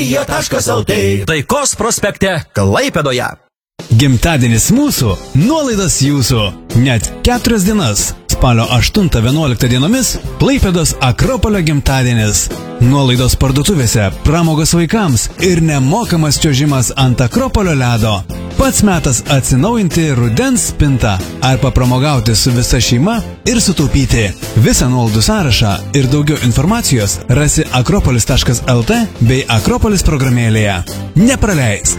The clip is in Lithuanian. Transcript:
Jie.lt Taikos prospekte Klaipėdoje. Gimtadienis mūsų, nuolaidos jūsų. Net 4 dienas. Spalio 8-11 dienomis Klaipėdos Akropolio gimtadienis. Nuolaidos parduotuvėse, pramogos vaikams ir nemokamas čiuožimas ant Akropolio ledo. Pats metas atsinaujinti rudens spintą ar papramogauti su visa šeima ir sutaupyti. Visą nuolaidų sąrašą ir daugiau informacijos rasi akropolis.lt bei Akropolis programėlėje. Nepraleisk!